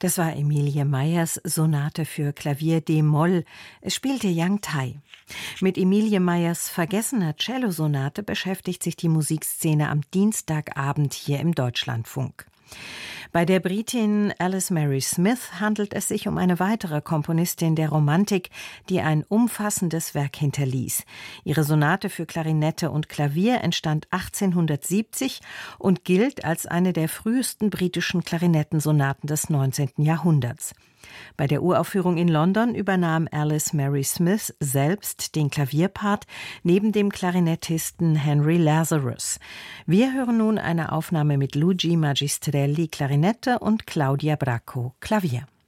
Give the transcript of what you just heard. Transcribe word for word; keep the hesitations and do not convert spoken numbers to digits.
Das war Emilie Meyers Sonate für Klavier d-Moll. Es spielte Yang Tai. Mit Emilie Meyers vergessener Cellosonate beschäftigt sich die Musikszene am Dienstagabend hier im Deutschlandfunk. Bei der Britin Alice Mary Smith handelt es sich um eine weitere Komponistin der Romantik, die ein umfassendes Werk hinterließ. Ihre Sonate für Klarinette und Klavier entstand achtzehnhundertsiebzig und gilt als eine der frühesten britischen Klarinettensonaten des neunzehnten Jahrhunderts. Bei der Uraufführung in London übernahm Alice Mary Smith selbst den Klavierpart neben dem Klarinettisten Henry Lazarus. Wir hören nun eine Aufnahme mit Luigi Magistrelli Klarinette und Claudia Bracco Klavier.